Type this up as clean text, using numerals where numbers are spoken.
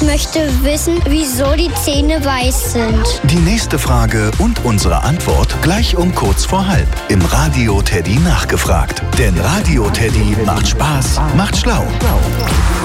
möchte wissen, wieso die Zähne weiß sind. Die nächste Frage und unsere Antwort gleich um kurz vor halb im Radio Teddy nachgefragt. Denn Radio Teddy macht Spaß, macht schlau.